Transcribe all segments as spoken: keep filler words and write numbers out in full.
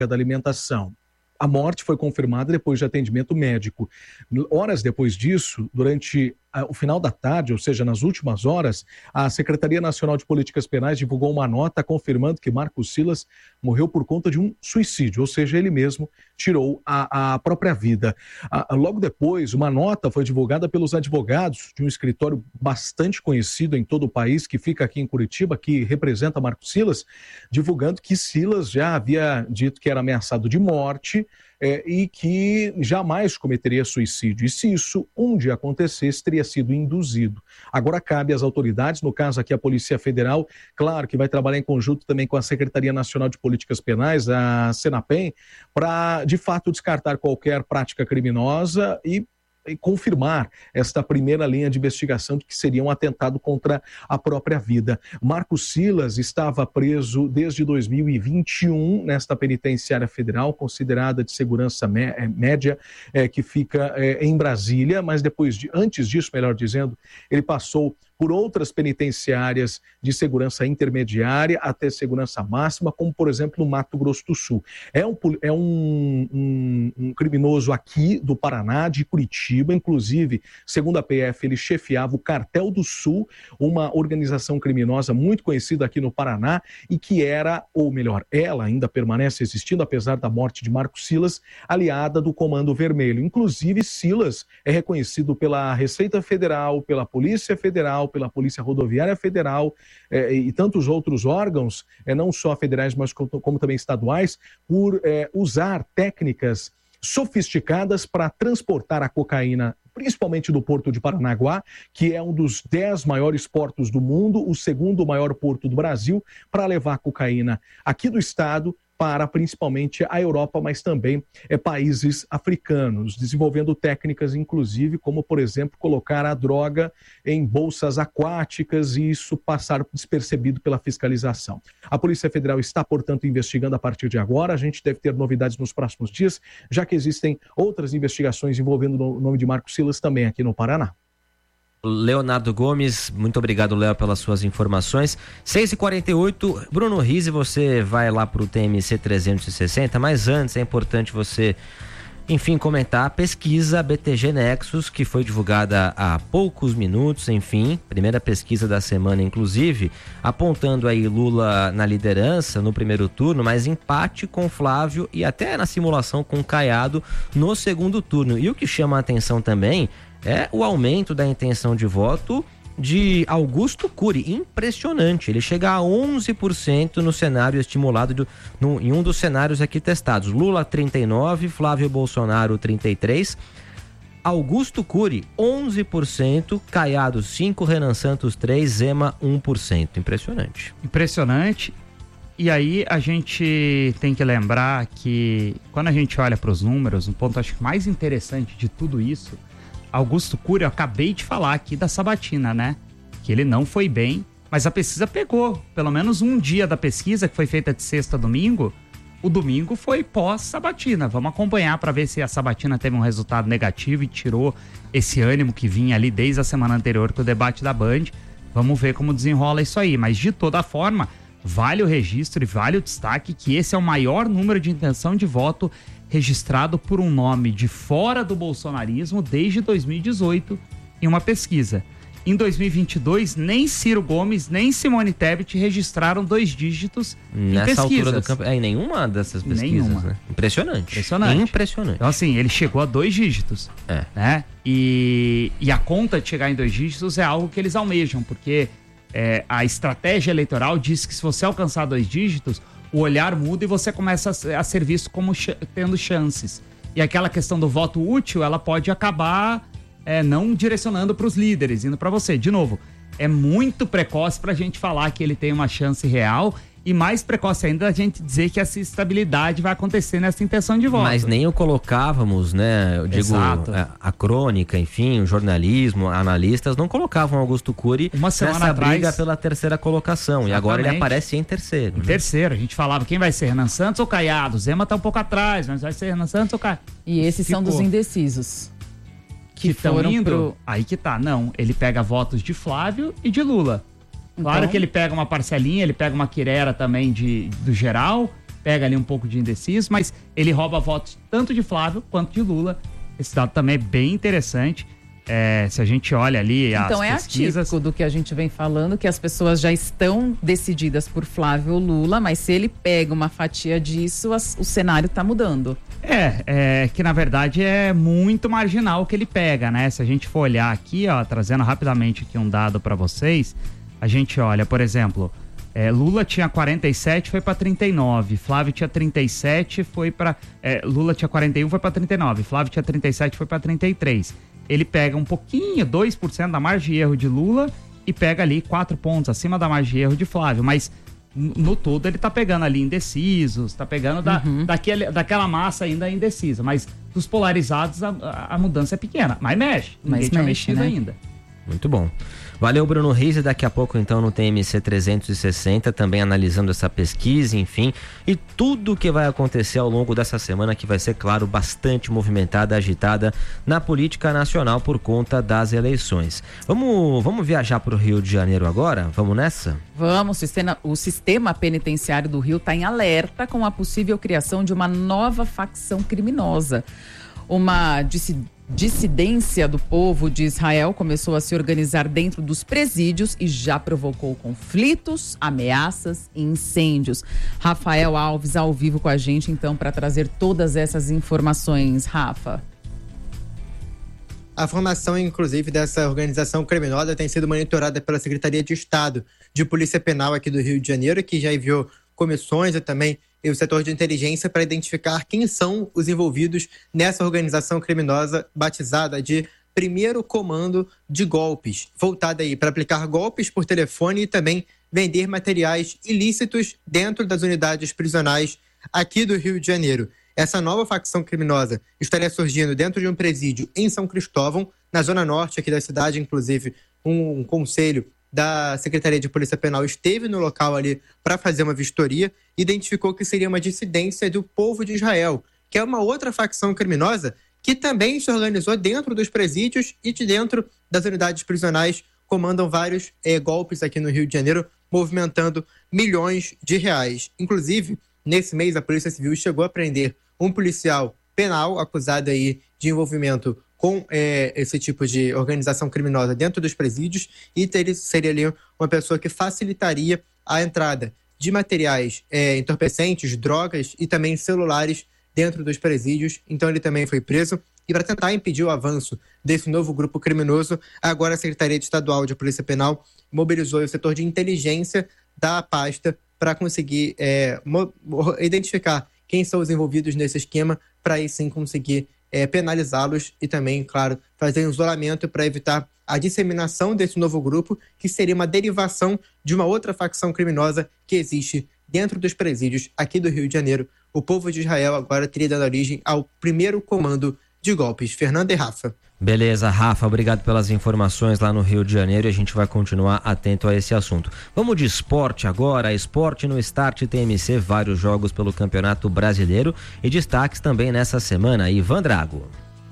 da alimentação. A morte foi confirmada depois de atendimento médico. Horas depois disso, durante o final da tarde, ou seja, nas últimas horas, a Secretaria Nacional de Políticas Penais divulgou uma nota confirmando que Marcos Silas morreu por conta de um suicídio, ou seja, ele mesmo tirou a, a própria vida. A, logo depois, uma nota foi divulgada pelos advogados de um escritório bastante conhecido em todo o país, que fica aqui em Curitiba, que representa Marcos Silas, divulgando que Silas já havia dito que era ameaçado de morte, É, e que jamais cometeria suicídio. E se isso um dia acontecesse, teria sido induzido. Agora cabe às autoridades, no caso aqui a Polícia Federal, claro que vai trabalhar em conjunto também com a Secretaria Nacional de Políticas Penais, a Senapem, para de fato descartar qualquer prática criminosa e e confirmar esta primeira linha de investigação de que seria um atentado contra a própria vida. Marcos Silas estava preso desde dois mil e vinte e um nesta penitenciária federal, considerada de segurança média, é, que fica é, em Brasília, mas depois de, antes disso, melhor dizendo, ele passou por outras penitenciárias de segurança intermediária até segurança máxima, como, por exemplo, no Mato Grosso do Sul. É um, é um, um, um criminoso aqui do Paraná, de Curitiba, inclusive, segundo a P F, ele chefiava o Cartel do Sul, uma organização criminosa muito conhecida aqui no Paraná e que era, ou melhor, ela ainda permanece existindo, apesar da morte de Marcos Silas, aliada do Comando Vermelho. Inclusive, Silas é reconhecido pela Receita Federal, pela Polícia Federal, pela Polícia Rodoviária Federal eh, e tantos outros órgãos, eh, não só federais, mas como, como também estaduais, por eh, usar técnicas sofisticadas para transportar a cocaína, principalmente do Porto de Paranaguá, que é um dos dez maiores portos do mundo, o segundo maior porto do Brasil, para levar cocaína aqui do estado para principalmente a Europa, mas também é, países africanos, desenvolvendo técnicas, inclusive, como, por exemplo, colocar a droga em bolsas aquáticas e isso passar despercebido pela fiscalização. A Polícia Federal está, portanto, investigando a partir de agora. A gente deve ter novidades nos próximos dias, já que existem outras investigações envolvendo o nome de Marcos Silas também aqui no Paraná. Leonardo Gomes, muito obrigado, Léo, pelas suas informações. seis e quarenta e oito, Bruno Rizzi, você vai lá para o T M C trezentos e sessenta, mas antes é importante você, enfim, comentar a pesquisa B T G Nexus, que foi divulgada há poucos minutos, enfim, primeira pesquisa da semana, inclusive, apontando aí Lula na liderança no primeiro turno, mas empate com Flávio e até na simulação com Caiado no segundo turno. E o que chama a atenção também é o aumento da intenção de voto de Augusto Cury, impressionante, ele chega a onze por cento no cenário estimulado do, no, em um dos cenários aqui testados. Lula trinta e nove por cento, Flávio Bolsonaro trinta e três por cento, Augusto Cury onze por cento, Caiado cinco por cento, Renan Santos três por cento, Zema um por cento, impressionante. Impressionante. E aí a gente tem que lembrar que quando a gente olha para os números, um ponto acho que mais interessante de tudo isso, Augusto Cury, eu acabei de falar aqui da sabatina, né? Que ele não foi bem, mas a pesquisa pegou. Pelo menos um dia da pesquisa, que foi feita de sexta a domingo, o domingo foi pós-sabatina. Vamos acompanhar para ver se a sabatina teve um resultado negativo e tirou esse ânimo que vinha ali desde a semana anterior com o debate da Band. Vamos ver como desenrola isso aí. Mas de toda forma, vale o registro e vale o destaque que esse é o maior número de intenção de voto registrado por um nome de fora do bolsonarismo desde dois mil e dezoito em uma pesquisa. Em dois mil e vinte e dois, nem Ciro Gomes, nem Simone Tebet registraram dois dígitos nessa em pesquisas. altura do campo. É, em nenhuma dessas pesquisas. Nenhuma. Né? Impressionante. Impressionante. Impressionante. Então, assim, ele chegou a dois dígitos. É. Né? E, e a conta de chegar em dois dígitos é algo que eles almejam, porque é, a estratégia eleitoral diz que se você alcançar dois dígitos, o olhar muda e você começa a, a ser visto como ch- tendo chances. E aquela questão do voto útil, ela pode acabar é, não direcionando para os líderes, indo para você. De novo, é muito precoce para a gente falar que ele tem uma chance real e mais precoce ainda a gente dizer que essa estabilidade vai acontecer nessa intenção de voto. Mas nem o colocávamos, né? Eu digo, a, a crônica, enfim, o jornalismo, analistas não colocavam Augusto Cury uma semana nessa atrás, briga pela terceira colocação. Exatamente. E agora ele aparece em terceiro. Em né? terceiro, a gente falava quem vai ser, Renan Santos ou Caiado? Zema tá um pouco atrás, mas vai ser Renan Santos ou Caiado? E esses Ficou. são dos indecisos. Que estão indo? Pro... Aí que tá, não. Ele pega votos de Flávio e de Lula. Claro então... que ele pega uma parcelinha, ele pega uma quirera também de, do geral, pega ali um pouco de indeciso, mas ele rouba votos tanto de Flávio quanto de Lula. Esse dado também é bem interessante. É, se a gente olha ali as então é pesquisas... atípico do que a gente vem falando, que as pessoas já estão decididas por Flávio ou Lula, mas se ele pega uma fatia disso, as, o cenário está mudando. É, é, que na verdade é muito marginal o que ele pega, né? Se a gente for olhar aqui, ó, trazendo rapidamente aqui um dado para vocês, a gente olha, por exemplo, é, Lula tinha quarenta e sete, foi para trinta e nove, Flávio tinha trinta e sete, foi para... É, Lula tinha quarenta e um, foi para trinta e nove, Flávio tinha trinta e sete, foi para trinta e três. Ele pega um pouquinho, dois por cento da margem de erro de Lula e pega ali quatro pontos acima da margem de erro de Flávio, mas no todo ele tá pegando ali indecisos, tá pegando da, uhum. daquele, daquela massa ainda indecisa, mas dos polarizados a, a mudança é pequena, mas mexe, ninguém mas tinha mexe, mexido né? ainda. Muito bom. Valeu, Bruno Riz, e daqui a pouco então no T M C trezentos e sessenta, também analisando essa pesquisa, enfim, e tudo o que vai acontecer ao longo dessa semana, que vai ser, claro, bastante movimentada, agitada na política nacional por conta das eleições. Vamos, vamos viajar para o Rio de Janeiro agora? Vamos nessa? Vamos, o sistema, o sistema penitenciário do Rio está em alerta com a possível criação de uma nova facção criminosa. Uma dissidência dissidência do povo de Israel começou a se organizar dentro dos presídios e já provocou conflitos, ameaças e incêndios. Rafael Alves ao vivo com a gente, então, para trazer todas essas informações. Rafa. A formação, inclusive, dessa organização criminosa tem sido monitorada pela Secretaria de Estado de Polícia Penal aqui do Rio de Janeiro, que já enviou comissões e também e o setor de inteligência para identificar quem são os envolvidos nessa organização criminosa batizada de Primeiro Comando de Golpes, voltada aí para aplicar golpes por telefone e também vender materiais ilícitos dentro das unidades prisionais aqui do Rio de Janeiro. Essa nova facção criminosa estaria surgindo dentro de um presídio em São Cristóvão, na zona norte aqui da cidade, inclusive um, um conselho da Secretaria de Polícia Penal esteve no local ali para fazer uma vistoria e identificou que seria uma dissidência do povo de Israel, que é uma outra facção criminosa que também se organizou dentro dos presídios e de dentro das unidades prisionais, comandam vários eh, golpes aqui no Rio de Janeiro, movimentando milhões de reais. Inclusive, nesse mês, a Polícia Civil chegou a prender um policial penal acusado aí de envolvimento com é, esse tipo de organização criminosa dentro dos presídios e ter, seria ali uma pessoa que facilitaria a entrada de materiais é, entorpecentes, drogas e também celulares dentro dos presídios. Então ele também foi preso. E para tentar impedir o avanço desse novo grupo criminoso, agora a Secretaria Estadual de Polícia Penal mobilizou o setor de inteligência da pasta para conseguir é, mo- identificar quem são os envolvidos nesse esquema, para aí sim conseguir É, penalizá-los e também, claro, fazer um isolamento para evitar a disseminação desse novo grupo, que seria uma derivação de uma outra facção criminosa que existe dentro dos presídios aqui do Rio de Janeiro. O povo de Israel agora teria dado origem ao Primeiro Comando de Golpes. Fernanda e Rafa. Beleza, Rafa, obrigado pelas informações lá no Rio de Janeiro e a gente vai continuar atento a esse assunto. Vamos de esporte agora, esporte no Start T M C, vários jogos pelo Campeonato Brasileiro e destaques também nessa semana. Ivan Drago.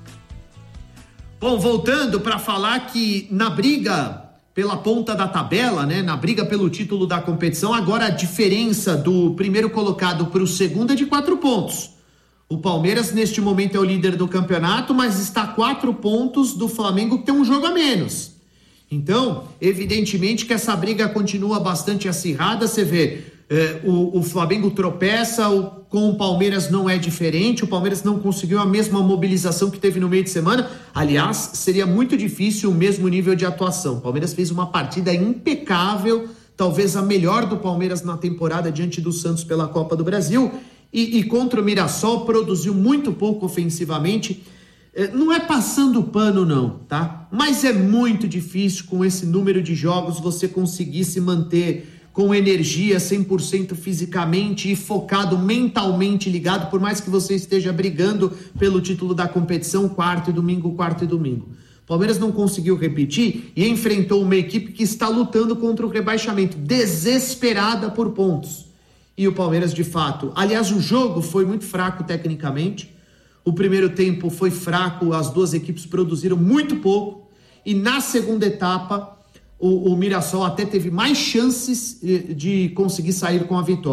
Bom, voltando para falar que na briga pela ponta da tabela, né, na briga pelo título da competição, agora a diferença do primeiro colocado para o segundo é de quatro pontos. O Palmeiras, neste momento, é o líder do campeonato, mas está a quatro pontos do Flamengo, que tem um jogo a menos. Então, evidentemente que essa briga continua bastante acirrada. Você vê, eh, o, o Flamengo tropeça, o, com o Palmeiras não é diferente. O Palmeiras não conseguiu a mesma mobilização que teve no meio de semana. Aliás, seria muito difícil o mesmo nível de atuação. O Palmeiras fez uma partida impecável, talvez a melhor do Palmeiras na temporada diante do Santos pela Copa do Brasil. E, e contra o Mirassol produziu muito pouco ofensivamente. Não é passando pano não, tá? Mas é muito difícil com esse número de jogos você conseguir se manter com energia cem por cento fisicamente e focado, mentalmente ligado, por mais que você esteja brigando pelo título da competição quarto e domingo, quarto e domingo. O Palmeiras não conseguiu repetir e enfrentou uma equipe que está lutando contra o rebaixamento, desesperada por pontos. E o Palmeiras, de fato, aliás, o jogo foi muito fraco tecnicamente. O primeiro tempo foi fraco, as duas equipes produziram muito pouco. E na segunda etapa, o, o Mirassol até teve mais chances de conseguir sair com a vitória.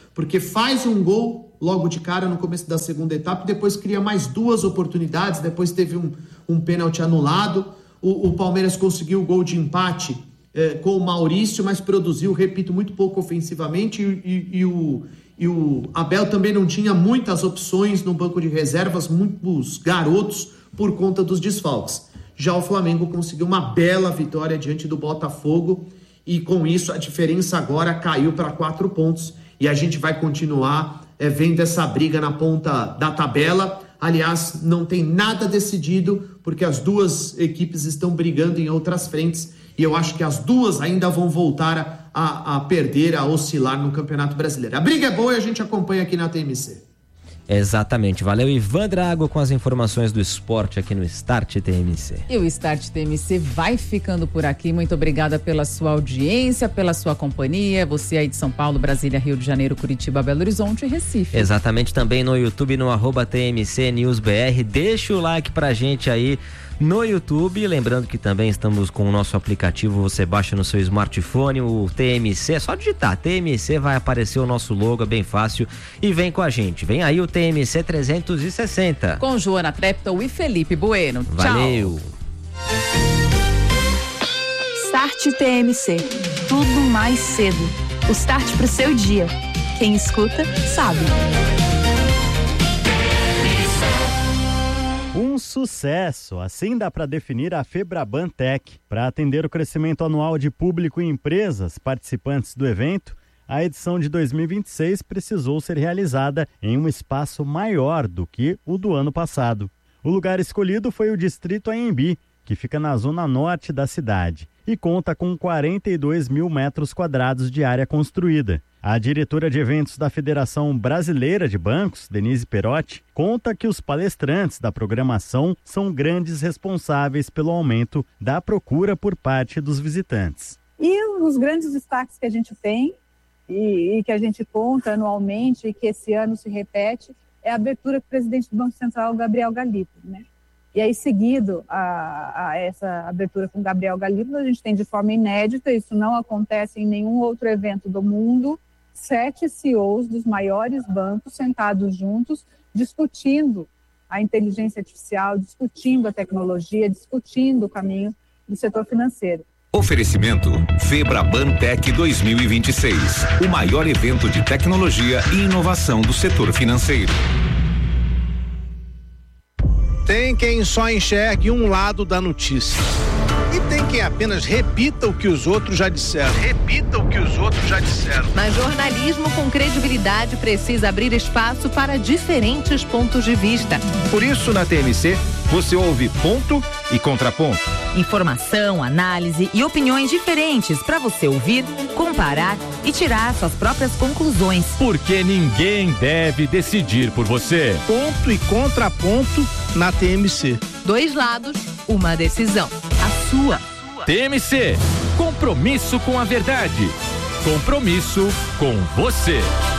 porque faz um gol logo de cara no começo da segunda etapa e depois cria mais duas oportunidades, depois teve um, um pênalti anulado. O, o Palmeiras conseguiu o gol de empate eh, com o Maurício, mas produziu, repito, muito pouco ofensivamente e, e, e, o, e o Abel também não tinha muitas opções no banco de reservas, muitos garotos por conta dos desfalques. Já o Flamengo conseguiu uma bela vitória diante do Botafogo e com isso a diferença agora caiu para quatro pontos e a gente vai continuar é, vendo essa briga na ponta da tabela. Aliás, não tem nada decidido porque as duas equipes estão brigando em outras frentes e eu acho que as duas ainda vão voltar a, a perder, a oscilar no Campeonato Brasileiro. A briga é boa e a gente acompanha aqui na T M C. Exatamente. Valeu, Ivan Drago, com as informações do esporte aqui no Start T M C. E o Start T M C vai ficando por aqui. Muito obrigada pela sua audiência, pela sua companhia. Você aí de São Paulo, Brasília, Rio de Janeiro, Curitiba, Belo Horizonte e Recife. Exatamente, também no YouTube, no arroba T M C News B R. Deixa o like pra gente aí no YouTube, lembrando que também estamos com o nosso aplicativo, você baixa no seu smartphone o T M C, é só digitar T M C, vai aparecer o nosso logo, é bem fácil, e vem com a gente, vem aí o T M C trezentos e sessenta. Com Joana Trepton e Felipe Bueno. Valeu. Start T M C, tudo mais cedo, o start pro seu dia, quem escuta sabe. Um sucesso, assim dá para definir a Febraban Tech. Para atender o crescimento anual de público e empresas participantes do evento, a edição de dois mil e vinte e seis precisou ser realizada em um espaço maior do que o do ano passado. O lugar escolhido foi o Distrito Anhembi, que fica na zona norte da cidade, e conta com quarenta e dois mil metros quadrados de área construída. A diretora de eventos da Federação Brasileira de Bancos, Denise Perotti, conta que os palestrantes da programação são grandes responsáveis pelo aumento da procura por parte dos visitantes. E os grandes destaques que a gente tem e, e que a gente conta anualmente e que esse ano se repete é a abertura do presidente do Banco Central, Gabriel Galípolo, né? E aí, seguido a, a essa abertura com Gabriel Galípolo, a gente tem de forma inédita, isso não acontece em nenhum outro evento do mundo, sete C E Os dos maiores bancos sentados juntos, discutindo a inteligência artificial, discutindo a tecnologia, discutindo o caminho do setor financeiro. Oferecimento Febraban Tech dois mil e vinte e seis, o maior evento de tecnologia e inovação do setor financeiro. Tem quem só enxergue um lado da notícia. E tem quem apenas repita o que os outros já disseram. Repita o que os outros já disseram. Mas jornalismo com credibilidade precisa abrir espaço para diferentes pontos de vista. Por isso, na T M C, você ouve ponto e contraponto. Informação, análise e opiniões diferentes para você ouvir, comparar e tirar suas próprias conclusões. Porque ninguém deve decidir por você. Ponto e contraponto na T M C. Dois lados, uma decisão. A sua. T M C, compromisso com a verdade. Compromisso com você.